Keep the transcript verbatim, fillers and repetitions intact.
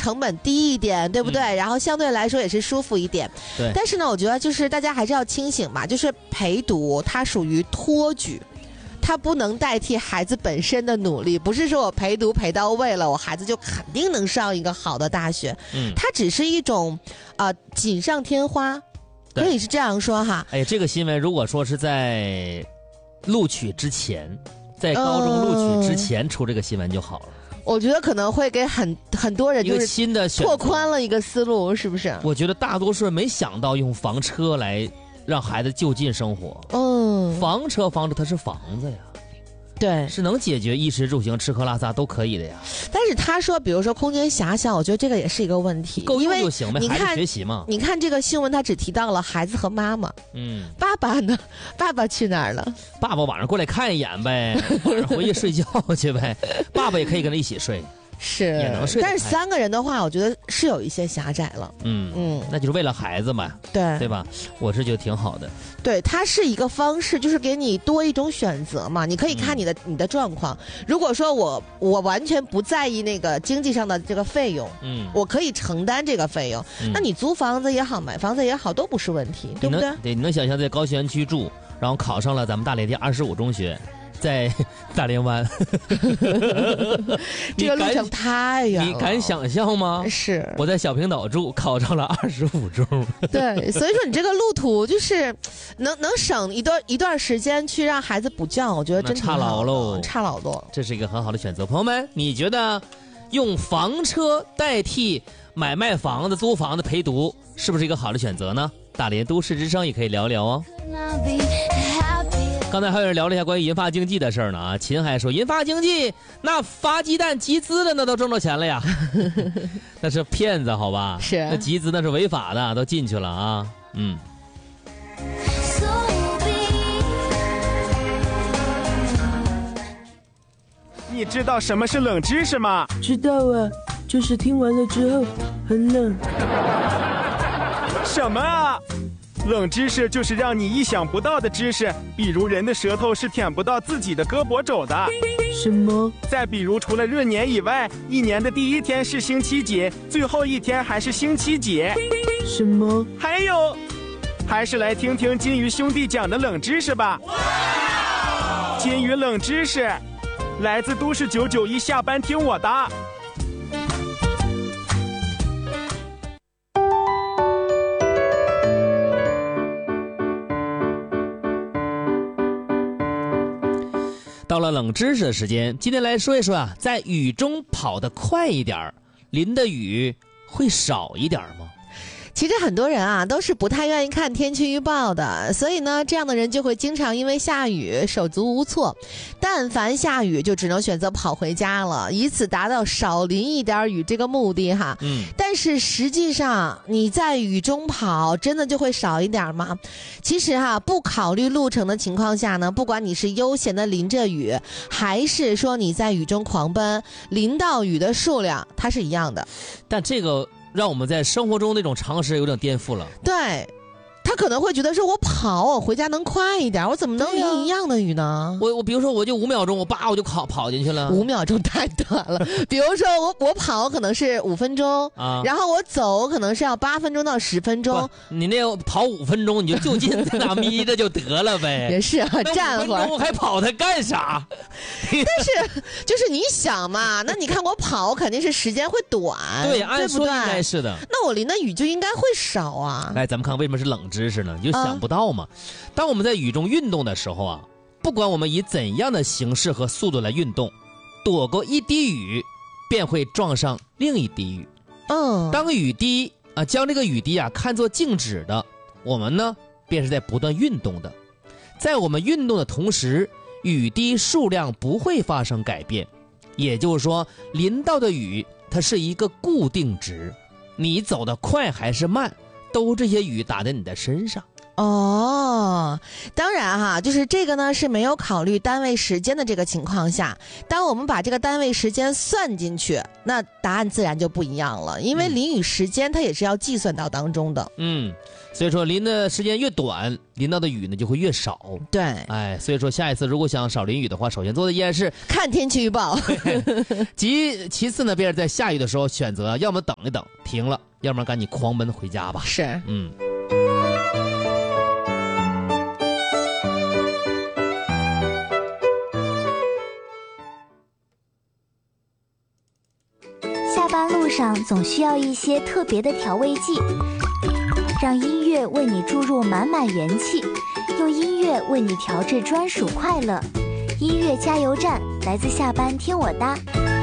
成本低一点，对不对？嗯、然后相对来说也是舒服一点。 对。 但是呢，我觉得就是大家还是要清醒嘛，就是陪读它属于托举。它不能代替孩子本身的努力，不是说我陪读陪到位了，我孩子就肯定能上一个好的大学。嗯，它只是一种，呃，锦上添花，可以是这样说哈。 哎，这个新闻如果说是在录取之前，在高中录取之前出这个新闻就好了。 呃、我觉得可能会给很很多人就是新的拓宽了一个思路，是不是？ 我觉得大多数人没想到用房车来让孩子就近生活。嗯，房车房车它是房子呀， 对， 是能解决衣食住行吃喝拉撒都可以的呀。 但是他说比如说空间狭小，我觉得这个也是一个问题， 够用就行呗， 你看孩子学习嘛。 你看这个新闻他只提到了孩子和妈妈，嗯，爸爸呢？爸爸去哪儿了？ 爸爸晚上过来看一眼呗，晚上回去睡觉去呗。爸爸也可以跟他一起睡， 是也能睡。 但是三个人的话，我觉得是有一些狭窄了。 嗯嗯，那就是为了孩子嘛， 对对吧？我是觉得挺好的。 对，它是一个方式，就是给你多一种选择嘛。你可以看你的、嗯、你的状况。如果说我我完全不在意那个经济上的这个费用，嗯，我可以承担这个费用，嗯、那你租房子也好，买房子也好，都不是问题，对不对？ 对，你能想象在高新区住，然后考上了咱们大连第二十五中学。在大连湾这个路程太远了， 你敢想象吗？ 是我在小平岛住，考上了二十五中。 对，所以说你这个路途就是能能省一段一段时间去让孩子补觉，我觉得真差老喽， 差老多。 这是一个很好的选择。朋友们，你觉得用房车代替买卖房子、租房子陪读，是不是一个好的选择呢？大连都市之声也可以聊聊哦。刚才还有人聊了一下关于银发经济的事儿呢啊，秦还说银发经济那发鸡蛋集资的那都挣着钱了呀，那是骗子好吧？ 是， 那集资那是违法的，都进去了啊，嗯。 你知道什么是冷知识吗？ 知道啊，就是听完了之后很冷。 什么啊？冷知识就是让你意想不到的知识，比如人的舌头是舔不到自己的胳膊肘的。 什么？ 再比如除了闰年以外，一年的第一天是星期几，最后一天还是星期几？ 什么？ 还有，还是来听听金鱼兄弟讲的冷知识吧。金鱼冷知识，来自都市九九一，下班听我的。 到了冷知识的时间，今天来说一说啊，在雨中跑得快一点，淋的雨会少一点吗？ 其实很多人啊都是不太愿意看天气预报的，所以呢，这样的人就会经常因为下雨手足无措。但凡下雨，就只能选择跑回家了，以此达到少淋一点雨这个目的哈。嗯。但是实际上，你在雨中跑，真的就会少一点吗？其实哈，不考虑路程的情况下呢，不管你是悠闲的淋着雨，还是说你在雨中狂奔，淋到雨的数量它是一样的。 但这个让我们在生活中那种常识有点颠覆了。 对，他可能会觉得说我跑我回家能快一点，我怎么能淋一样的雨呢？ 我我比如说我就五秒钟，我叭我就跑跑进去了。 五秒钟太短了。比如说我我跑可能是五分钟啊，然后我走可能是要八分钟到十分钟。 你那跑五分钟，你就就近在那眯着就得了呗。 也是啊，站会儿。 我还跑它干啥？ 但是就是你想嘛，那你看我跑，我肯定是时间会短， 对，按说应该是的。 那我淋的雨就应该会少啊。 来，咱们看为什么是冷知识呢？你就想不到嘛。嗯、当我们在雨中运动的时候啊，不管我们以怎样的形式和速度来运动，躲过一滴雨，便会撞上另一滴雨。嗯，当雨滴啊将这个雨滴啊看作静止的，我们呢便是在不断运动的。在我们运动的同时，雨滴数量不会发生改变，也就是说，淋到的雨它是一个固定值，你走得快还是慢，都这些雨打在你的身上。 哦，当然哈，就是这个呢是没有考虑单位时间的这个情况下，当我们把这个单位时间算进去，那答案自然就不一样了，因为淋雨时间它也是要计算到当中的。 嗯，所以说淋的时间越短，淋到的雨呢就会越少。 对， 哎，所以说下一次如果想少淋雨的话，首先做的依然是看天气预报。 其其次呢，便是在下雨的时候选择，要么等一等停了，要么赶紧狂奔回家吧。 是， 嗯。 下班路上总需要一些特别的调味剂，让音乐为你注入满满元气，用音乐为你调制专属快乐。音乐加油站，来自下班听我哒。